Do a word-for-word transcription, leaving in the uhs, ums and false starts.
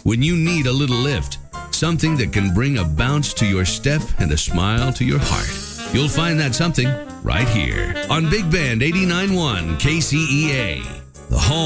When you need a little lift, something that can bring a bounce to your step and a smile to your heart, you'll find that something right here on Big Band eighty-nine point one K C E A, the home